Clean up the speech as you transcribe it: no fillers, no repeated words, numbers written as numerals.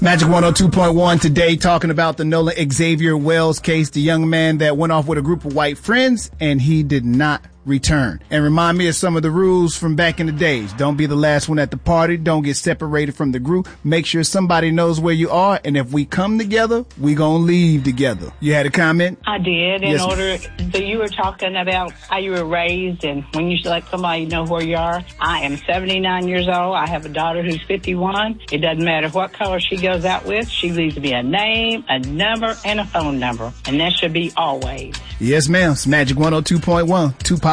Magic 102.1 today, talking about the Nolan Xavier Wells case, the young man that went off with a group of white friends and he did not return. And remind me of some of the rules from back in the days. Don't be the last one at the party. Don't get separated from the group. Make sure somebody knows where you are. And if we come together, we gonna leave together. You had a comment? I did. Yes, So you were talking about how you were raised and when you let somebody know where you are. I am 79 years old. I have a daughter who's 51. It doesn't matter what color she goes out with. She leaves me a name, a number, and a phone number. And that should be always. Yes, ma'am. It's Magic 102.1. Tupac